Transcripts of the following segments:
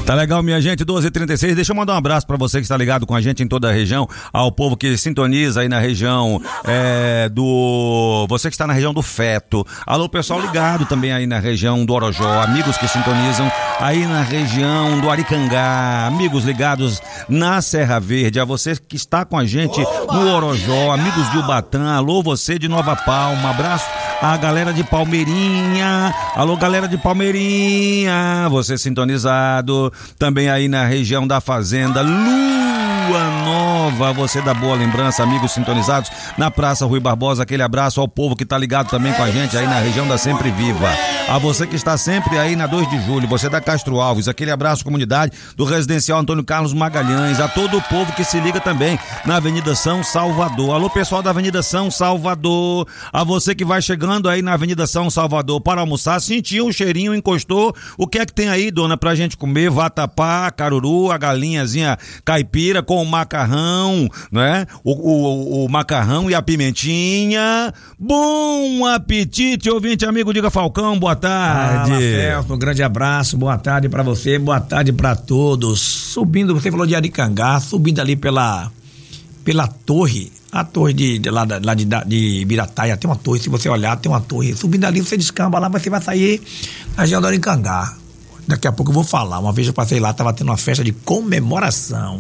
Tá legal, minha gente, 12h36. Deixa eu mandar um abraço pra você que está ligado com a gente em toda a região, ao povo que sintoniza aí na região você que está na região do Feto. Alô, pessoal ligado também aí na região do Orojó, amigos que sintonizam aí na região do Aricangá, amigos ligados na Serra Verde, a você que está com a gente no Orojó, amigos de Ubatã, alô, você de Nova Palma, abraço a galera de Palmeirinha, alô, galera de Palmeirinha, você sintonizado também aí na região da Fazenda Lua Nova, você da boa lembrança, amigos sintonizados na Praça Rui Barbosa, aquele abraço ao povo que tá ligado também com a gente aí na região da Sempre Viva, a você que está sempre aí na 2 de julho, você da Castro Alves, aquele abraço comunidade do Residencial Antônio Carlos Magalhães, a todo o povo que se liga também na Avenida São Salvador, alô pessoal da Avenida São Salvador, a você que vai chegando aí na Avenida São Salvador para almoçar, sentiu um cheirinho, encostou, o que é que tem aí, dona, pra gente comer? Vatapá, caruru, a galinhazinha caipira com o macarrão, né? O macarrão e a pimentinha. Bom apetite, ouvinte, amigo, diga Falcão, boa tarde. Um grande abraço, boa tarde pra você, boa tarde pra todos. Subindo, você falou de Aricangá, subindo ali pela torre, a torre de Ibirataia, tem uma torre, se você olhar, tem uma torre, subindo ali, você descamba lá, você vai sair na região do Aricangá. Daqui a pouco eu vou falar, uma vez eu passei lá, tava tendo uma festa de comemoração,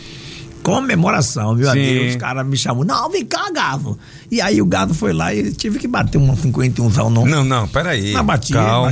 viu, amigo? Os caras me chamam, não, vem cá, Gavo. E aí o Gavo foi lá e tive que bater um 51zão, Não, peraí. Bati,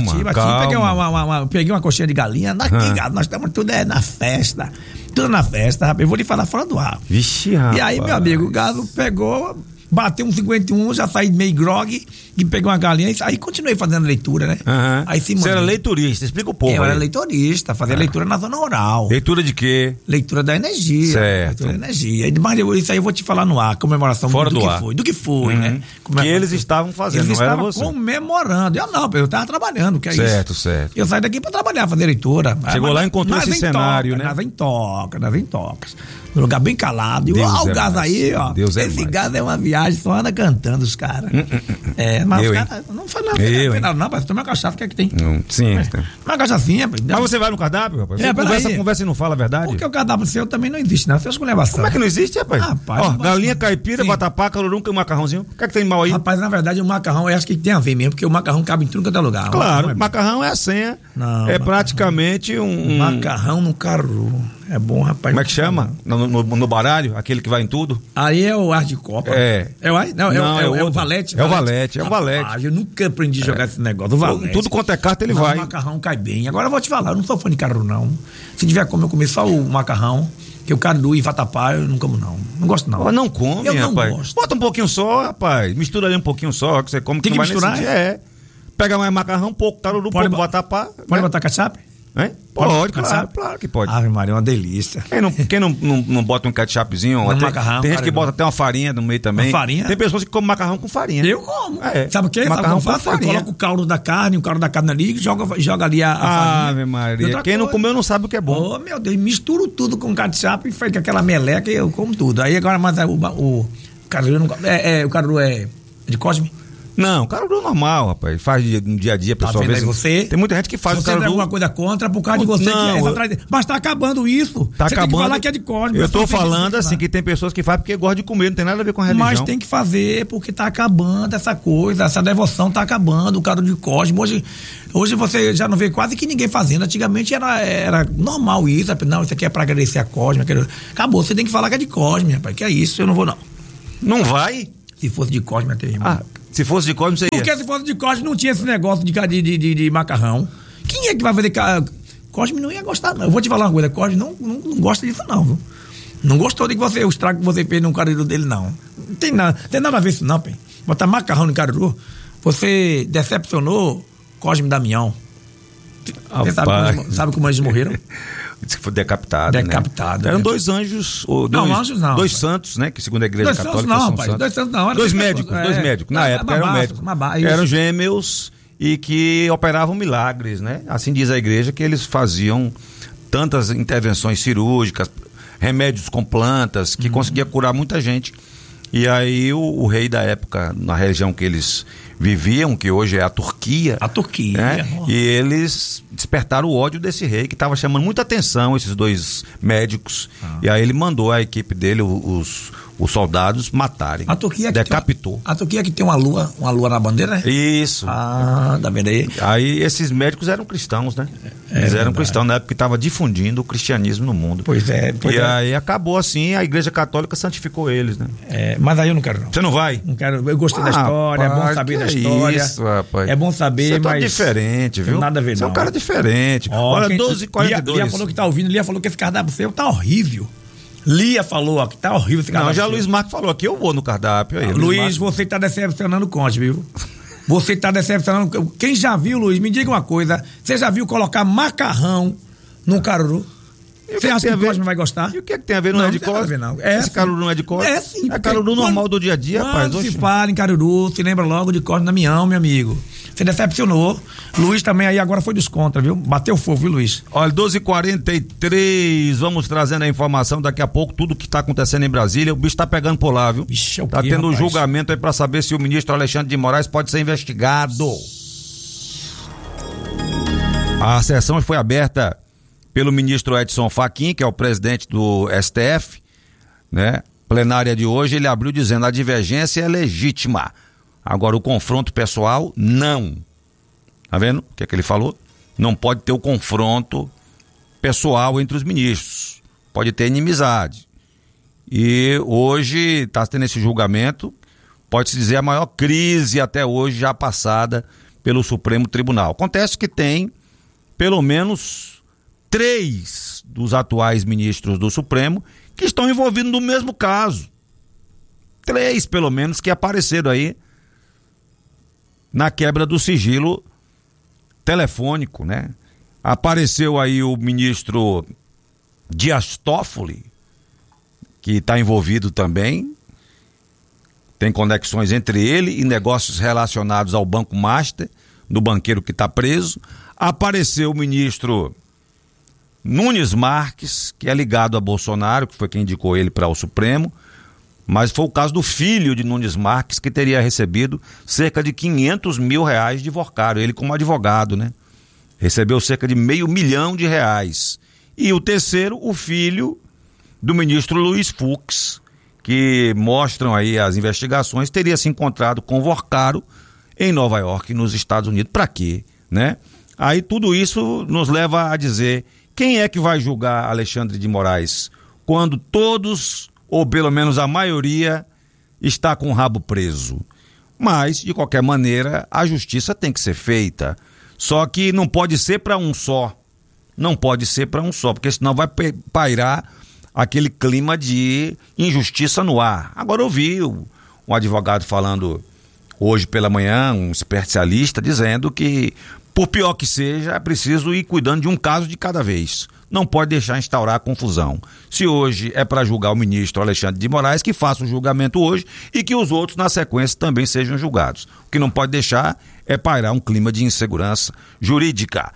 peguei uma coxinha de galinha, Gavo, nós estamos tudo na festa, rapaz, eu vou lhe falar fora do ar. Vixe, rapaz. E aí, meu amigo, o Gavo pegou, bateu um 51, já saí meio grog e peguei uma galinha, aí continuei fazendo leitura, né? Aí você era leiturista, explica o povo. Eu era leiturista, fazia leitura na zona rural. Leitura de quê? Leitura da energia. Certo. Leitura da energia. Mas isso aí eu vou te falar no ar, comemoração fora do que foi, né? Que eles estavam fazendo, não era você. Comemorando. Eu tava trabalhando, que é certo, isso. Certo. Eu saí daqui pra trabalhar, fazer leitura. Chegou lá e encontrou esse cenário, né? Nós em tocas. Um lugar bem calado. E o gás aí, ó. Esse gás é uma viagem, só anda cantando os caras. Mas os caras não foi nada, não, rapaz. Toma uma cachaça, o que é que tem? Sim. Uma cachaçinha, rapaz. Mas você vai no cardápio, rapaz? Você conversa e não fala a verdade? Porque o cardápio seu também não existe, não. Você acha que levação. Como é que não existe, rapaz? Ó, galinha caipira, vatapá, caruru e macarrãozinho. O que é que tem mal aí? Rapaz, na verdade, o macarrão, eu acho que tem a ver mesmo, porque o macarrão cabe em tudo quanto é lugar. Claro, o macarrão é a senha. Não, praticamente um... Macarrão no caruru. É bom, rapaz. Como é que chama? No baralho? Aquele que vai em tudo? Aí é o ar de copa. É o valete. É o valete. Eu nunca aprendi a jogar esse negócio. O valete. Tudo quanto é carta, ele vai. O macarrão cai bem. Agora eu vou te falar, eu não sou fã de caruru, não. Se tiver como eu comer só o macarrão, que o caruru e vatapá, eu não como, não. Não gosto, não. Não come, eu rapaz. Não gosto. Bota um pouquinho só, rapaz. Mistura ali um pouquinho só, que você come. Tem que misturar? Pega mais macarrão, pouco caruru, pouco vatapá. Pode botar ketchup? Pode, claro que pode. Ave Maria, é uma delícia. Quem não bota um ketchupzinho? Macarrão. Tem gente que bota até uma farinha no meio também. Farinha? Tem pessoas que comem macarrão com farinha. Eu como. Sabe o quê? Macarrão com farinha. Coloca o caldo da carne ali e joga ali a farinha. Ave Maria. Quem não comeu não sabe o que é bom. Oh, meu Deus, misturo tudo com ketchup e faz com aquela meleca e eu como tudo. Aí agora, mas o caruru o caruru é de Cosme? Não, caruru normal, rapaz. Faz no dia a dia, pessoal. Tem muita gente que faz o caruru. Você tem alguma coisa contra por causa de você mas tá acabando isso. Tá acabando. Tem que falar que é de Cosme. Eu tô falando assim que tem pessoas que fazem porque gostam de comer, não tem nada a ver com a religião. Mas tem que fazer porque tá acabando essa coisa, essa devoção tá acabando, o caruru de Cosme. Hoje você já não vê quase que ninguém fazendo. Antigamente era normal isso. Não, isso aqui é pra agradecer a Cosme. Acabou, você tem que falar que é de Cosme, rapaz. Que é isso, eu não vou não. Não vai? Se fosse de Cosme, até irmão. Se fosse de Cosme, você ia. Porque se fosse de Cosme, não tinha esse negócio de macarrão. Quem é que vai fazer... Cosme não ia gostar, não. Eu vou te falar uma coisa. Cosme não gosta disso, não. Viu? Não gostou de o estrago que você fez no caruru dele, não. Não tem nada a ver isso, não, pen. Botar macarrão no caruru. Você decepcionou Cosme e Damião. Você sabe como eles morreram? Disse que foi decapitado. Decapitado. Eram dois anjos. Anjos não. Dois santos, né? Que segundo a igreja católica não, são rapaz, santos. Dois santos não. Dois médicos. Na época eram médicos. Eram gêmeos e que operavam milagres, né? Assim diz a igreja que eles faziam tantas intervenções cirúrgicas, remédios com plantas, que conseguia curar muita gente. E aí o rei da época, na região que eles viviam, que hoje é a Turquia. A Turquia. Né? E eles despertaram o ódio desse rei, que estava chamando muita atenção, esses dois médicos. E aí ele mandou a equipe dele, os soldados, matarem. A Turquia decapitou. A Turquia que tem uma lua na bandeira, né? Isso. Tá vendo aí? Aí esses médicos eram cristãos, né? Eles eram cristãos na época que estava difundindo o cristianismo no mundo. Pois é. Aí acabou assim, a Igreja Católica santificou eles, né? Mas aí eu não quero não. Você não vai? Não quero, eu gostei da história, é bom saber da história. Isso, rapaz. É bom saber, você tá mas... diferente, viu? Nada a ver, não. Você é um cara diferente. Olha, 12h42. Lia falou que tá ouvindo, Lia falou que esse cardápio seu tá horrível. Lia falou, ó, que tá horrível esse cardápio. Não, já Luiz Marcos falou aqui, eu vou no cardápio aí. Luiz, você tá decepcionando o Conte, viu? Você tá decepcionando. Quem já viu, Luiz, me diga uma coisa. Você já viu colocar macarrão num caruru? Você acha que o Cosme vai gostar? E o que é que tem a ver? Não é de Cosme? Esse caruru não é de Cosme? É sim. É caruru normal do dia a dia, rapaz. Quando se fala em caruru, se lembra logo de Cosme Damião, meu amigo. Você decepcionou. Luiz também aí agora foi dos contra, viu? Bateu fogo, viu, Luiz? Olha, 12h43, vamos trazendo a informação daqui a pouco, tudo que tá acontecendo em Brasília. O bicho tá pegando por lá, viu? Vixe, é o tá quê, tendo rapaz? julgamento aí pra saber se o ministro Alexandre de Moraes pode ser investigado. A sessão foi aberta pelo ministro Edson Fachin, que é o presidente do STF, né? Plenária de hoje, ele abriu dizendo: a divergência é legítima. Agora, o confronto pessoal, não. Tá vendo o que é que ele falou? Não pode ter o confronto pessoal entre os ministros. Pode ter inimizade. E hoje está tendo esse julgamento, pode-se dizer a maior crise até hoje já passada pelo Supremo Tribunal. Acontece que tem pelo menos 3 dos atuais ministros do Supremo que estão envolvidos no mesmo caso. 3, pelo menos, que apareceram aí na quebra do sigilo telefônico, né? Apareceu aí o ministro Dias Toffoli, que está envolvido também, tem conexões entre ele e negócios relacionados ao Banco Master, do banqueiro que está preso. Apareceu o ministro Nunes Marques, que é ligado a Bolsonaro, que foi quem indicou ele para o Supremo, mas foi o caso do filho de Nunes Marques, que teria recebido cerca de R$500 mil de Vorcário, ele como advogado, né? Recebeu cerca de R$500 mil. E o terceiro, o filho do ministro Luiz Fux, que mostram aí as investigações, teria se encontrado com Vorcário em Nova York, nos Estados Unidos. Para quê, né? Aí tudo isso nos leva a dizer: quem é que vai julgar Alexandre de Moraes quando todos, ou pelo menos a maioria, está com o rabo preso? Mas, de qualquer maneira, a justiça tem que ser feita. Só que não pode ser para um só. Não pode ser para um só, porque senão vai pairar aquele clima de injustiça no ar. Agora eu vi um advogado falando hoje pela manhã, um especialista, dizendo que, por pior que seja, é preciso ir cuidando de um caso de cada vez. Não pode deixar instaurar confusão. Se hoje é para julgar o ministro Alexandre de Moraes, que faça o julgamento hoje e que os outros, na sequência, também sejam julgados. O que não pode deixar é pairar um clima de insegurança jurídica.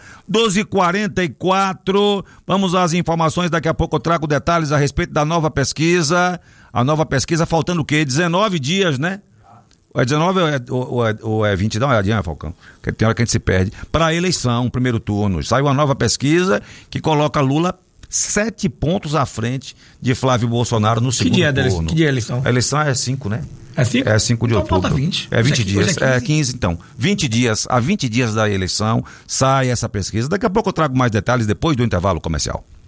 12h44, vamos às informações. Daqui a pouco eu trago detalhes a respeito da nova pesquisa. A nova pesquisa faltando o quê? 19 dias, né? É 19 ou é 20? Dá uma olhadinha, Falcão, que tem hora que a gente se perde. Para a eleição, primeiro turno. Saiu uma nova pesquisa que coloca Lula 7 pontos à frente de Flávio Bolsonaro no segundo turno. Que dia é a eleição? A eleição é 5, né? É 5? É 5 de outubro. Falta 20. É 20 dias. É 15 então. 20 dias, há 20 dias da eleição sai essa pesquisa. Daqui a pouco eu trago mais detalhes depois do intervalo comercial.